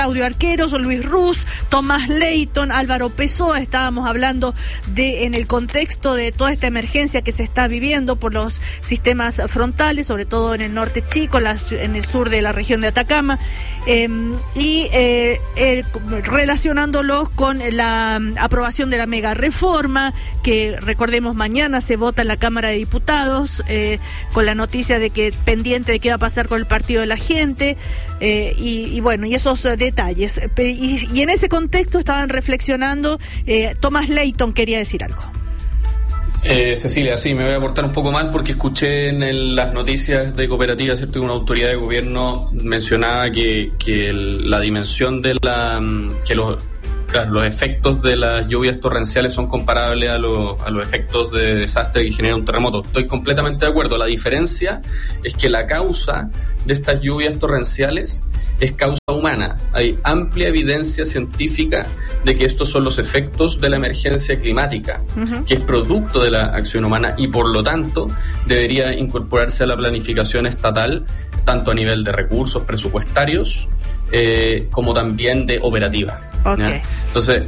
Claudio Arqueros, Luis Ruz, Tomás Leighton, Álvaro Pessoa. Estábamos hablando en el contexto de toda esta emergencia que se está viviendo por los sistemas frontales, sobre todo en el norte chico, en el sur de la región de Atacama, relacionándolos con la aprobación de la mega reforma, que recordemos mañana se vota en la Cámara de Diputados, con la noticia de que pendiente de qué va a pasar con el Partido de la Gente, y esos detalles. Y en ese contexto estaban reflexionando. Tomás Leighton quería decir algo. Cecilia, sí, me voy a portar un poco mal porque escuché en las noticias de Cooperativa, ¿cierto?, que una autoridad de gobierno mencionaba que la dimensión de los efectos de las lluvias torrenciales son comparables a los efectos de desastre que genera un terremoto. Estoy completamente de acuerdo. La diferencia es que la causa de estas lluvias torrenciales es causa humana. Hay amplia evidencia científica de que estos son los efectos de la emergencia climática, que es producto de la acción humana y por lo tanto debería incorporarse a la planificación estatal, tanto a nivel de recursos presupuestarios como también de operativa. Okay. Entonces,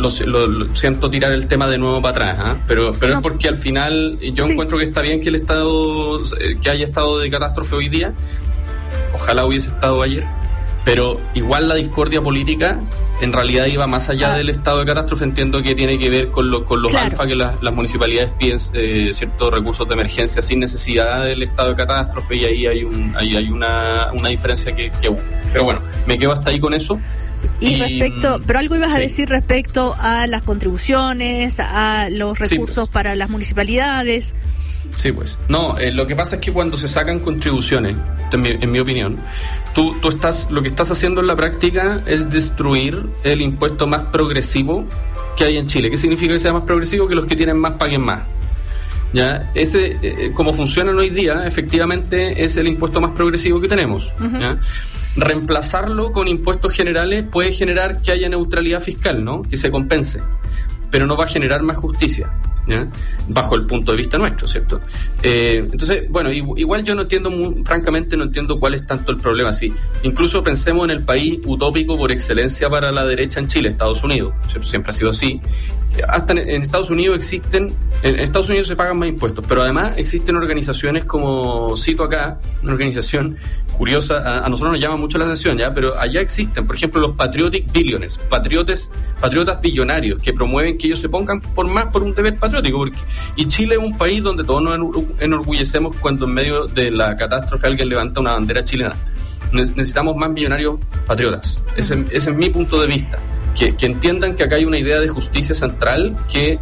lo siento tirar el tema de nuevo para atrás, pero no. Es porque al final yo encuentro que está bien que el Estado que haya estado de catástrofe hoy día. Ojalá hubiese estado ayer, pero igual la discordia política en realidad iba más allá del estado de catástrofe. Entiendo que tiene que ver con los alfa que las municipalidades piden ciertos recursos de emergencia sin necesidad del estado de catástrofe, y ahí hay una diferencia que hubo. Pero bueno, me quedo hasta ahí con eso. Pero algo ibas a decir respecto a las contribuciones, a los recursos para las municipalidades. Sí, pues. No, lo que pasa es que cuando se sacan contribuciones, en mi opinión, tú lo que estás haciendo en la práctica es destruir el impuesto más progresivo que hay en Chile. ¿Qué significa que sea más progresivo? Que los que tienen más paguen más. ¿Ya? Ese, como funcionan hoy día, efectivamente es el impuesto más progresivo que tenemos. ¿Ya? Reemplazarlo con impuestos generales puede generar que haya neutralidad fiscal, ¿no? Que se compense, pero no va a generar más justicia, ¿ya? Bajo el punto de vista nuestro, ¿cierto? Entonces, bueno, igual yo francamente no entiendo cuál es tanto el problema. Sí, incluso pensemos en el país utópico por excelencia para la derecha en Chile, Estados Unidos, ¿cierto? Siempre ha sido así. Hasta en Estados Unidos en Estados Unidos se pagan más impuestos, pero además existen organizaciones como, cito acá, una organización curiosa, a nosotros nos llama mucho la atención, ¿ya? Pero allá existen, por ejemplo, los Patriotic Billionaires, patriotas billonarios, que promueven que ellos se pongan por un deber patriótico, y Chile es un país donde todos nos enorgullecemos cuando en medio de la catástrofe alguien levanta una bandera chilena. Necesitamos más millonarios patriotas. Ese es mi punto de vista. Que entiendan que acá hay una idea de justicia central que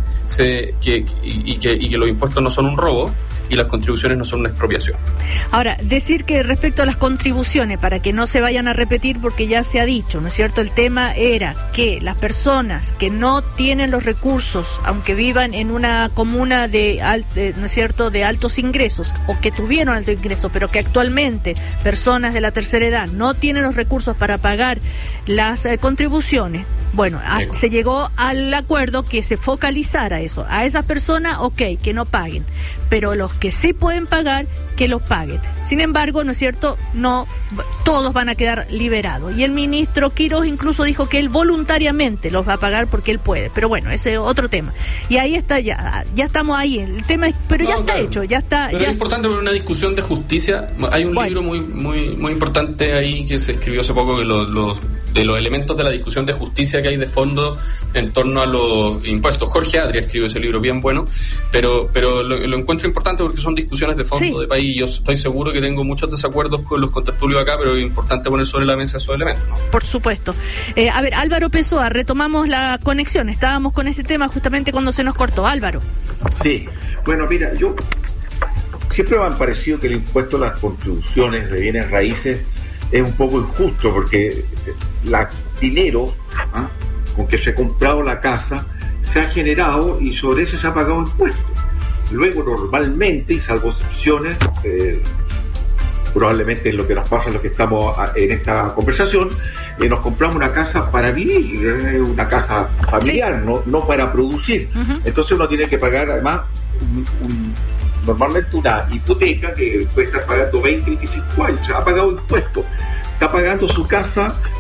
los impuestos no son un robo y las contribuciones no son una expropiación. Ahora, decir que respecto a las contribuciones, para que no se vayan a repetir porque ya se ha dicho, ¿no es cierto? El tema era que las personas que no tienen los recursos, aunque vivan en una comuna ¿no es cierto?, de altos ingresos, o que tuvieron altos ingresos, pero que actualmente personas de la tercera edad no tienen los recursos para pagar las contribuciones. Bueno, se llegó al acuerdo que se focalizara eso. A esas personas, que no paguen, pero los que sí pueden pagar, que los paguen. Sin embargo, ¿no es cierto?, no todos van a quedar liberados. Y el ministro Quiroz incluso dijo que él voluntariamente los va a pagar porque él puede. Pero bueno, ese es otro tema. Y ahí está, ya estamos ahí. El tema es, pero ya está hecho, ya está. Pero es importante ver una discusión de justicia. Hay un libro muy, muy, muy importante ahí que se escribió hace poco, que de los elementos de la discusión de justicia que hay de fondo en torno a los impuestos. Jorge Adria escribió ese libro, bien bueno, pero lo encuentro importante porque son discusiones de fondo de país. Yo estoy seguro que tengo muchos desacuerdos con los contertulios acá, pero es importante poner sobre la mesa esos elementos, ¿no? Por supuesto. A ver, Álvaro Pessoa, retomamos la conexión. Estábamos con este tema justamente cuando se nos cortó. Álvaro. Sí, bueno, mira, yo siempre me ha parecido que el impuesto a las contribuciones de bienes raíces es un poco injusto, porque el dinero con que se ha comprado la casa se ha generado y sobre eso se ha pagado impuestos. Luego, normalmente, y salvo excepciones, probablemente es lo que nos pasa a los que estamos en esta conversación, nos compramos una casa para vivir, una casa familiar, no para producir. Entonces uno tiene que pagar además normalmente una hipoteca que puede estar pagando 20, 25 años, o sea, ha pagado impuestos, está pagando su casa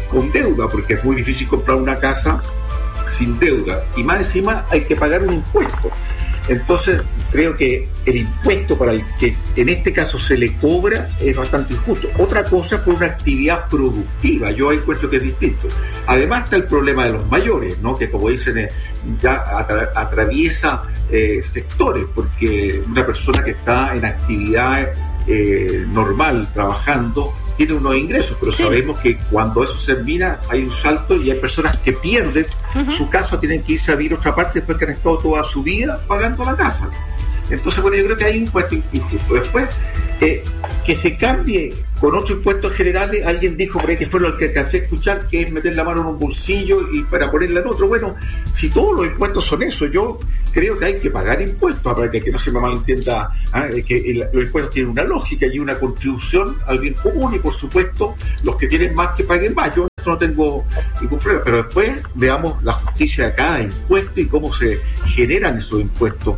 con deuda, porque es muy difícil comprar una casa sin deuda, y más encima hay que pagar un impuesto. Entonces creo que el impuesto para el que en este caso se le cobra es bastante injusto. Otra cosa por una actividad productiva, yo encuentro que es distinto. Además está el problema de los mayores, ¿no? Que como dicen ya atraviesa sectores, porque una persona que está en actividad normal, trabajando, tiene unos ingresos, pero sí, sabemos que cuando eso se termina hay un salto y hay personas que pierden su casa, tienen que irse a vivir a otra parte después que han estado toda su vida pagando la casa. Entonces, bueno, yo creo que hay un impuesto injusto. Después, que se cambie con otros impuestos generales, alguien dijo por ahí que fue lo que alcancé a escuchar, que es meter la mano en un bolsillo y para ponerla en otro. Bueno, si todos los impuestos son eso, yo creo que hay que pagar impuestos, para que no se me malentienda, que los impuestos tienen una lógica y una contribución al bien común, y por supuesto los que tienen más que paguen más. Yo no tengo ningún problema, pero después veamos la justicia de cada impuesto y cómo se generan esos impuestos.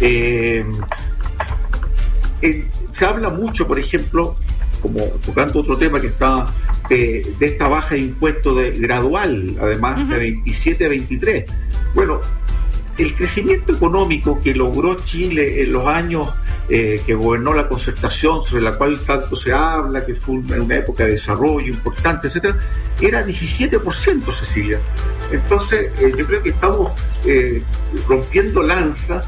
Se habla mucho, por ejemplo, como tocando otro tema que está de esta baja de impuestos gradual, además de 27 a 23. Bueno, el crecimiento económico que logró Chile en los años que gobernó la concertación, sobre la cual tanto se habla, que fue una época de desarrollo importante, etcétera, era 17%, Cecilia. Entonces, yo creo que estamos rompiendo lanza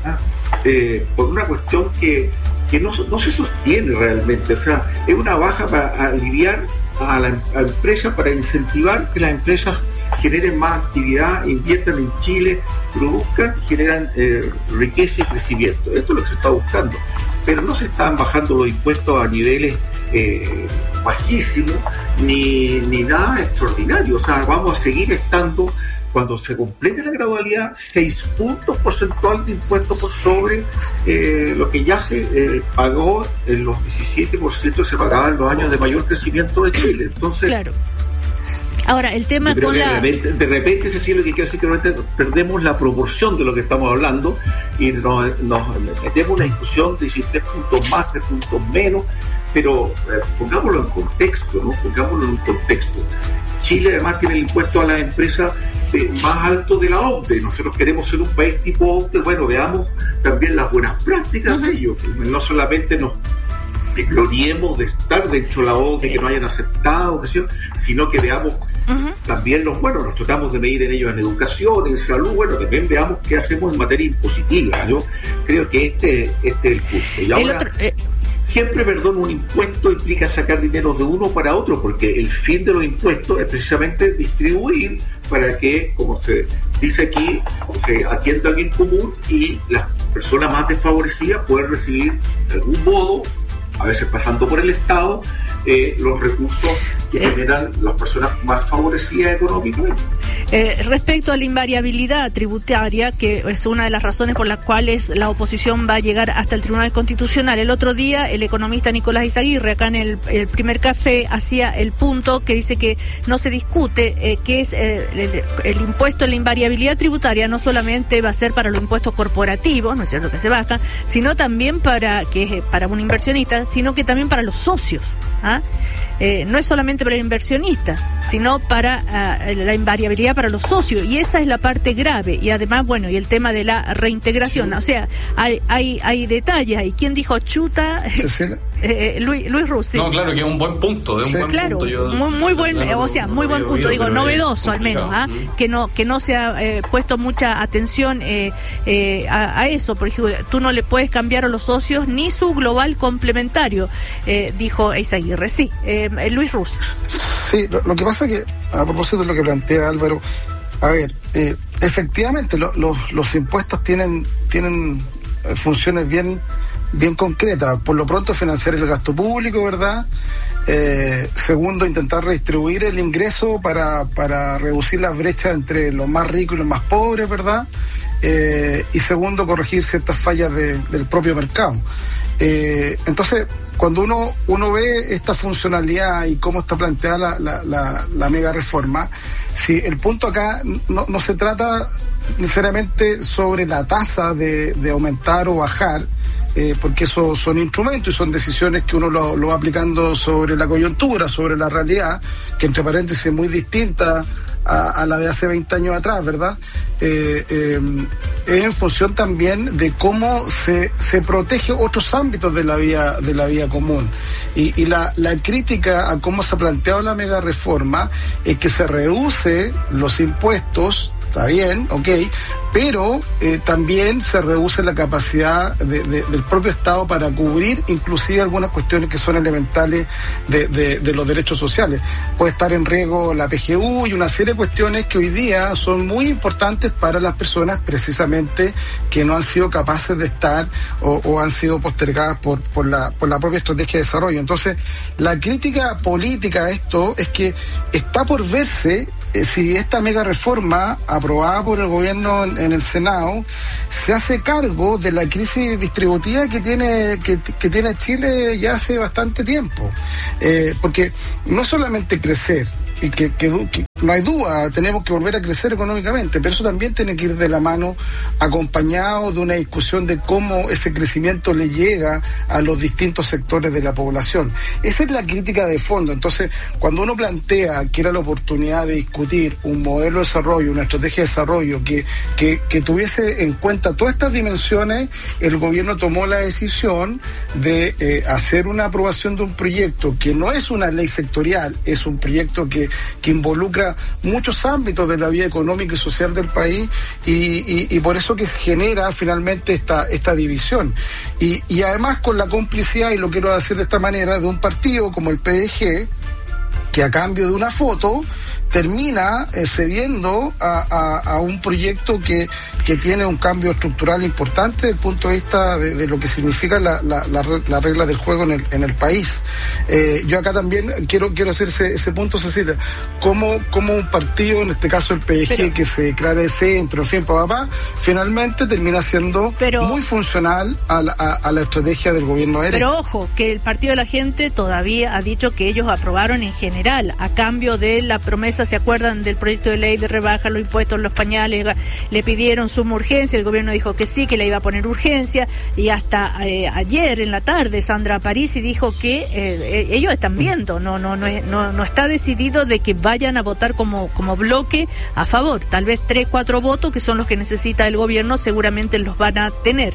por una cuestión que no se sostiene realmente. O sea, es una baja para aliviar a la empresa, para incentivar que las empresas generen más actividad, inviertan en Chile, produzcan, generan riqueza y crecimiento. Esto es lo que se está buscando. Pero no se están bajando los impuestos a niveles bajísimos ni nada extraordinario. O sea, vamos a seguir estando, cuando se complete la gradualidad, 6 puntos porcentuales de impuestos por sobre lo que ya se pagó en los 17% que se pagaba en los años de mayor crecimiento de Chile. Entonces, claro. Ahora, el tema con de repente se siente que quiere decir que perdemos la proporción de lo que estamos hablando y nos metemos en una discusión de si 3 puntos más, 3 puntos menos, pero pongámoslo en contexto, ¿no? Pongámoslo en un contexto. Chile además tiene el impuesto a las empresas más alto de la OCDE. Nosotros queremos ser un país tipo OCDE. Bueno, veamos también las buenas prácticas de ellos. No solamente nos gloriemos de estar dentro de la OCDE, que no hayan aceptado, sino que veamos también los buenos. Nos tratamos de medir en ellos en educación, en salud. Bueno, también veamos qué hacemos en materia impositiva. Yo creo que este es el punto. Y ahora, siempre, un impuesto implica sacar dinero de uno para otro, porque el fin de los impuestos es precisamente distribuir para que, como se dice aquí, se atienda al bien común y las personas más desfavorecidas puedan recibir de algún modo, a veces pasando por el Estado, los recursos que generan las personas más favorecidas económicamente. Respecto a la invariabilidad tributaria, que es una de las razones por las cuales la oposición va a llegar hasta el Tribunal Constitucional. El otro día el economista Nicolás Izaguirre, acá en el primer café, hacía el punto que dice que no se discute que es el impuesto en la invariabilidad tributaria no solamente va a ser para los impuestos corporativos, no es cierto que se baja, sino también para un inversionista, sino que también para los socios. No es solamente para el inversionista, sino para la invariabilidad para los socios, y esa es la parte grave. Y además, bueno, y el tema de la reintegración, o sea, hay detalles. ¿Y quién dijo chuta? Luis Ruz. Sí. No, claro, que es un buen punto, claro, muy buen, muy buen punto, digo, novedoso al menos, que no se ha puesto mucha atención a eso. Por ejemplo, tú no le puedes cambiar a los socios ni su global complementario, dijo Izaguirre. Sí, Luis Ruz. Sí, lo que pasa es que, a propósito de lo que plantea Álvaro, a ver, efectivamente los impuestos tienen funciones bien concretas. Por lo pronto, financiar el gasto público, ¿verdad? Segundo, intentar redistribuir el ingreso para reducir las brechas entre los más ricos y los más pobres, ¿verdad? Y segundo, corregir ciertas fallas del propio mercado. Entonces, cuando uno ve esta funcionalidad y cómo está planteada la mega reforma, si el punto acá no se trata necesariamente sobre la tasa de aumentar o bajar, porque eso son instrumentos y son decisiones que uno lo va aplicando sobre la coyuntura, sobre la realidad, que entre paréntesis es muy distinta a la de hace 20 años atrás, ¿verdad? Es en función también de cómo se protege otros ámbitos de la vía común. Y la crítica a cómo se ha planteado la mega reforma es que se reduce los impuestos. Está bien, ok, pero también se reduce la capacidad del propio Estado para cubrir inclusive algunas cuestiones que son elementales de los derechos sociales. Puede estar en riesgo la PGU y una serie de cuestiones que hoy día son muy importantes para las personas precisamente que no han sido capaces de estar o han sido postergadas por la propia estrategia de desarrollo. Entonces, la crítica política a esto es que está por verse si esta mega reforma aprobada por el gobierno en el Senado se hace cargo de la crisis distributiva que tiene Chile ya hace bastante tiempo, porque no solamente crecer, y que no hay duda, tenemos que volver a crecer económicamente, pero eso también tiene que ir de la mano acompañado de una discusión de cómo ese crecimiento le llega a los distintos sectores de la población. Esa es la crítica de fondo. Entonces, cuando uno plantea que era la oportunidad de discutir un modelo de desarrollo, una estrategia de desarrollo que tuviese en cuenta todas estas dimensiones, el gobierno tomó la decisión de hacer una aprobación de un proyecto que no es una ley sectorial, es un proyecto que involucra muchos ámbitos de la vida económica y social del país y por eso que genera finalmente esta división. Y además con la complicidad, y lo quiero decir de esta manera, de un partido como el PDG, que a cambio de una foto termina cediendo a un proyecto que tiene un cambio estructural importante desde el punto de vista de lo que significa la regla del juego en el país. Yo acá también quiero hacer ese punto, Cecilia, como un partido, en este caso el PDG, que se declara de centro, en fin, finalmente termina siendo muy funcional a la estrategia del gobierno de derecha. Pero ojo, que el Partido de la Gente todavía ha dicho que ellos aprobaron en general, a cambio de la promesa, ¿se acuerdan del proyecto de ley de rebaja los impuestos, los pañales? Le pidieron suma urgencia, el gobierno dijo que sí, que le iba a poner urgencia, y hasta ayer en la tarde Sandra Parisi dijo que ellos están viendo, no está decidido de que vayan a votar como bloque a favor. Tal vez 3-4 votos, que son los que necesita el gobierno, seguramente los van a tener.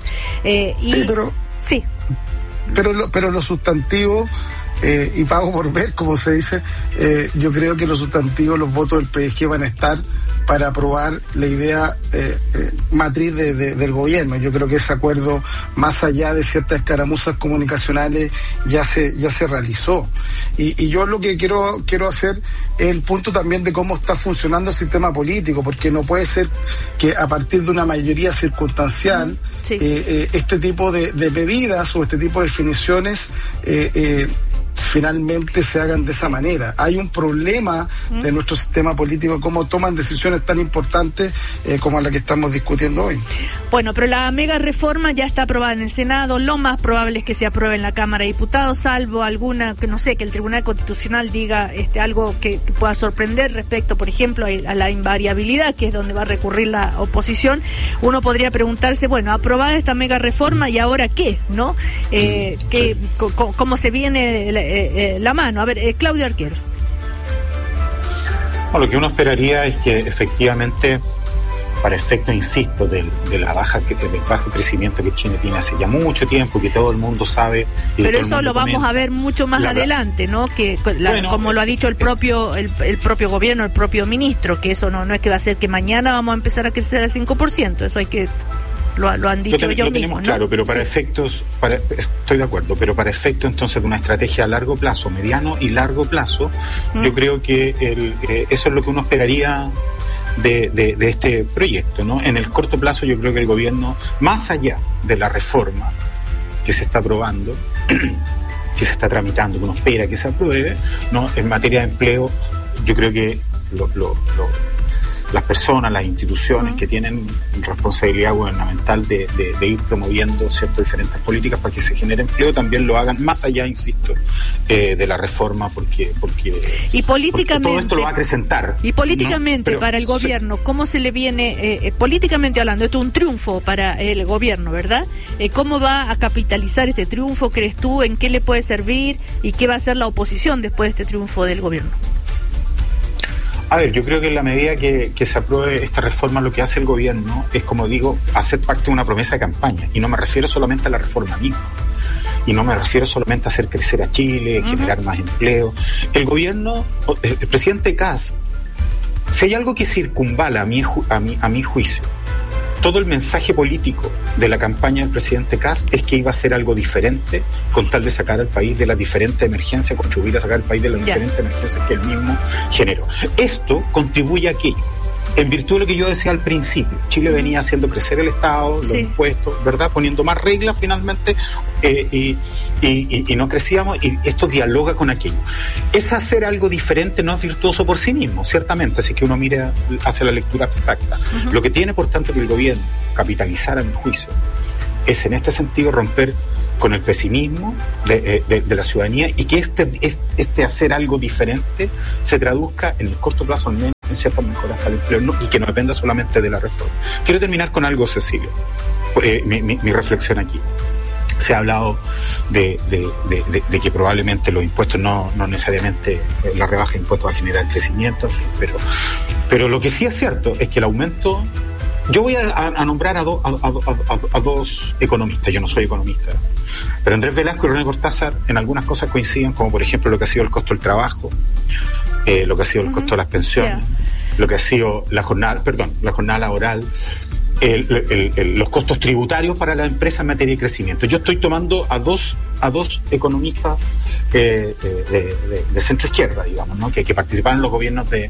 Pero los sustantivos, y pago por ver, como se dice, yo creo que los sustantivos, los votos del PSG van a estar para aprobar la idea matriz del gobierno. Yo creo que ese acuerdo, más allá de ciertas escaramuzas comunicacionales, ya se realizó. Y yo lo que quiero hacer es el punto también de cómo está funcionando el sistema político, porque no puede ser que a partir de una mayoría circunstancial este tipo de medidas o este tipo de definiciones finalmente se hagan de esa manera. Hay un problema de nuestro sistema político, cómo toman decisiones tan importantes como la que estamos discutiendo hoy. Bueno, pero la mega reforma ya está aprobada en el Senado. Lo más probable es que se apruebe en la Cámara de Diputados, salvo alguna, que no sé, que el Tribunal Constitucional diga algo que pueda sorprender respecto, por ejemplo, a la invariabilidad, que es donde va a recurrir la oposición. Uno podría preguntarse, bueno, aprobada esta mega reforma, ¿y ahora qué? ¿No? ¿Cómo se viene la mano? A ver, Claudio Arqueros. Bueno, lo que uno esperaría es que efectivamente, para efectos, insisto, del bajo crecimiento que China tiene hace ya mucho tiempo, que todo el mundo sabe. Pero eso lo vamos a ver mucho más adelante, ¿no? Como lo ha dicho el propio gobierno, el propio ministro, que eso no es que va a ser que mañana vamos a empezar a crecer al 5%, eso hay que... Lo han dicho ellos mismos, ¿no? Claro, pero para efectos, estoy de acuerdo, pero para efectos entonces de una estrategia a largo plazo, mediano y largo plazo, yo creo que eso es lo que uno esperaría de este proyecto, ¿no? En el corto plazo yo creo que el gobierno, más allá de la reforma que se está aprobando, que se está tramitando, que uno espera que se apruebe, ¿no? En materia de empleo, yo creo que las personas, las instituciones que tienen responsabilidad gubernamental de ir promoviendo ciertas diferentes políticas para que se genere empleo, también lo hagan más allá, insisto, de la reforma, porque y políticamente, todo esto lo va a acrecentar. Y políticamente, ¿no? Para el gobierno, ¿cómo se le viene, políticamente hablando, esto es un triunfo para el gobierno, ¿verdad? ¿Cómo va a capitalizar este triunfo, crees tú? ¿En qué le puede servir? ¿Y qué va a hacer la oposición después de este triunfo del gobierno? A ver, yo creo que en la medida que se apruebe esta reforma, lo que hace el gobierno es, como digo, hacer parte de una promesa de campaña. Y no me refiero solamente a la reforma misma. Y no me refiero solamente a hacer crecer a Chile, generar más empleo. El gobierno, el presidente Kast, si hay algo que circunvala a mi juicio, todo el mensaje político de la campaña del presidente Kast es que iba a hacer algo diferente con tal de sacar al país de las diferentes emergencias, contribuir a sacar al país de las diferentes emergencias que él mismo generó. Esto contribuye a aquello. En virtud de lo que yo decía al principio, Chile venía haciendo crecer el Estado, los impuestos, ¿verdad? Poniendo más reglas finalmente y no crecíamos, y esto dialoga con aquello. Es hacer algo diferente, no es virtuoso por sí mismo, ciertamente, así que uno mira hacia la lectura abstracta. Lo que tiene, por tanto, que el gobierno capitalizar, a mi juicio, es en este sentido romper con el pesimismo de la ciudadanía y que este hacer algo diferente se traduzca en el corto plazo al menos en ciertas mejoras para el empleo, y que no dependa solamente de la reforma. Quiero terminar con algo, Cecilio, mi reflexión aquí. Se ha hablado de que probablemente los impuestos no necesariamente, la rebaja de impuestos va a generar crecimiento, en fin, pero lo que sí es cierto es que el aumento... Yo voy a nombrar a dos economistas, yo no soy economista, pero Andrés Velasco y René Cortázar en algunas cosas coinciden, como por ejemplo lo que ha sido el costo del trabajo, lo que ha sido el costo de las pensiones, lo que ha sido la jornada laboral, los costos tributarios para las empresas en materia de crecimiento. Yo estoy tomando a dos economistas de centro izquierda, digamos, ¿no? que participaron en los gobiernos de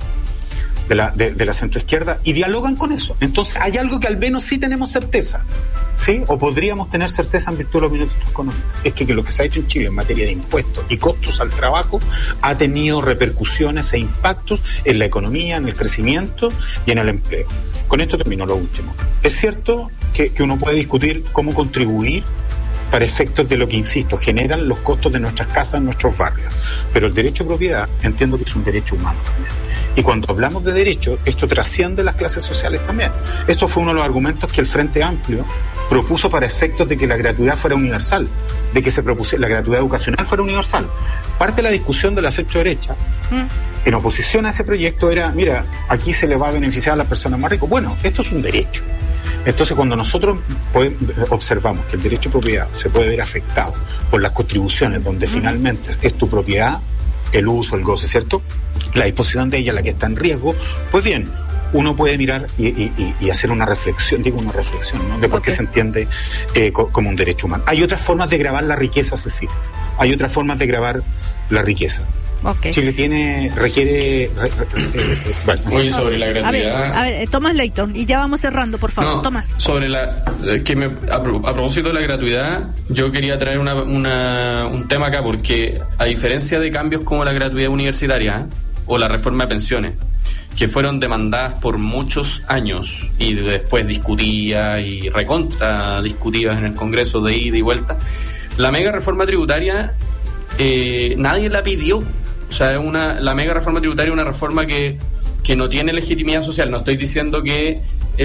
la centroizquierda y dialogan con eso. Entonces hay algo que al menos sí tenemos certeza, ¿sí? O podríamos tener certeza en virtud de los minutos económicos, es que lo que se ha hecho en Chile en materia de impuestos y costos al trabajo ha tenido repercusiones e impactos en la economía, en el crecimiento y en el empleo. Con esto termino lo último. Es cierto que uno puede discutir cómo contribuir para efectos de lo que, insisto, generan los costos de nuestras casas en nuestros barrios, pero el derecho a propiedad entiendo que es un derecho humano también. Y cuando hablamos de derechos, esto trasciende las clases sociales también. Esto fue uno de los argumentos que el Frente Amplio propuso para efectos de que la gratuidad fuera universal, de que la gratuidad educacional fuera universal. Parte de la discusión de la centro-derecha, en oposición a ese proyecto, era, mira, aquí se le va a beneficiar a las personas más ricas. Bueno, esto es un derecho. Entonces, cuando nosotros observamos que el derecho a propiedad se puede ver afectado por las contribuciones, donde finalmente es tu propiedad, el uso, el goce, ¿cierto?, la disposición de ella la que está en riesgo, pues bien, uno puede mirar y hacer una reflexión, ¿no?, de por qué se entiende como un derecho humano. Hay otras formas de gravar la riqueza, Cecilia. Hay otras formas de gravar la riqueza. Chile requiere bueno. Oye, sobre la gratuidad. A ver, Tomás Leighton, y ya vamos cerrando, por favor. Tomás. Sobre a propósito de la gratuidad, yo quería traer un tema acá, porque a diferencia de cambios como la gratuidad universitaria o la reforma de pensiones, que fueron demandadas por muchos años y después discutidas y recontra discutidas en el Congreso de ida y vuelta, la mega reforma tributaria nadie la pidió. O sea, la mega reforma tributaria es una reforma que no tiene legitimidad social. No estoy diciendo que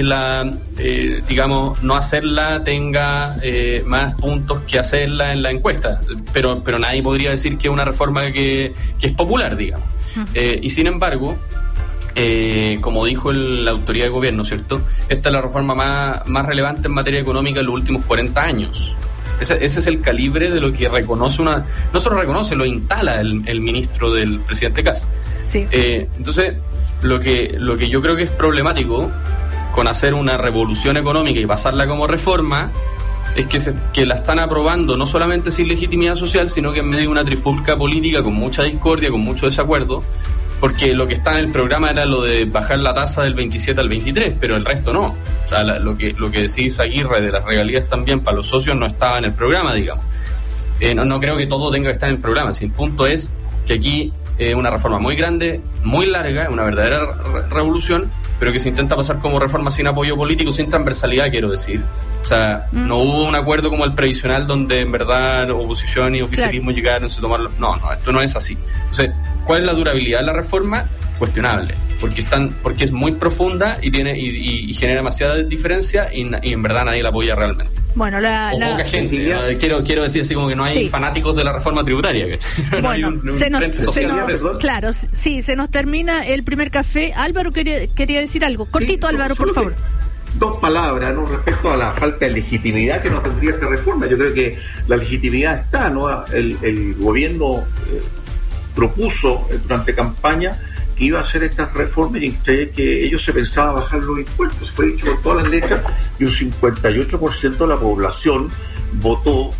digamos, no hacerla tenga más puntos que hacerla en la encuesta, pero nadie podría decir que es una reforma que es popular, digamos. Y sin embargo, como dijo la autoridad de gobierno, ¿cierto?, esta es la reforma más relevante en materia económica en los últimos 40 años. Ese es el calibre de lo que reconoce no solo reconoce, lo instala el ministro del presidente Kast. Sí. Entonces, lo que yo creo que es problemático con hacer una revolución económica y pasarla como reforma es que la están aprobando no solamente sin legitimidad social, sino que en medio de una trifulca política con mucha discordia, con mucho desacuerdo, porque lo que está en el programa era lo de bajar la tasa del 27 al 23, pero el resto no. O sea, lo que decís, Aguirre, de las regalías también para los socios no estaba en el programa, digamos. No creo que todo tenga que estar en el programa. El punto es que aquí una reforma muy grande, muy larga, una verdadera revolución, pero que se intenta pasar como reforma sin apoyo político, sin transversalidad, quiero decir. O sea, no hubo un acuerdo como el previsional donde en verdad oposición y oficialismo llegaron, se tomaron... No, esto no es así. Entonces, ¿cuál es la durabilidad de la reforma? Cuestionable, porque es muy profunda y tiene y genera demasiada diferencia y en verdad nadie la apoya realmente. Bueno, poca gente. ¿no? Quiero decir así como que no hay fanáticos de la reforma tributaria. Bueno, hay un frente social. Claro, sí, se nos termina el primer café. Álvaro quería decir algo. Cortito, Álvaro, por favor. Dos palabras, ¿no? Respecto a la falta de legitimidad que nos tendría esta reforma. Yo creo que la legitimidad está, ¿no? El gobierno propuso durante campaña que iba a hacer estas reformas y que ellos se pensaban bajar los impuestos. Fue dicho con todas las letras y un 58% de la población votó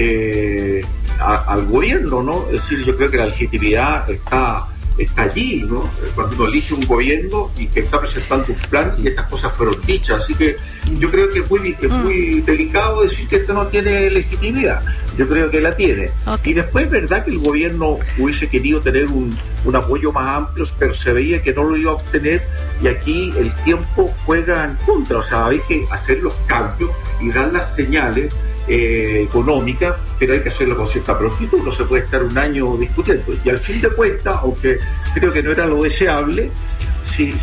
al gobierno, ¿no? Es decir, yo creo que la legitimidad está allí, ¿no? Cuando uno elige un gobierno y que está presentando un plan y estas cosas fueron dichas. Así que yo creo que es muy delicado decir que esto no tiene legitimidad. Yo creo que la tiene. Okay. Y después es verdad que el gobierno hubiese querido tener un apoyo más amplio, pero se veía que no lo iba a obtener y aquí el tiempo juega en contra. O sea, hay que hacer los cambios y dar las señales económicas, pero hay que hacerlo con cierta prontitud, no se puede estar un año discutiendo. Y al fin de cuentas, aunque creo que no era lo deseable, si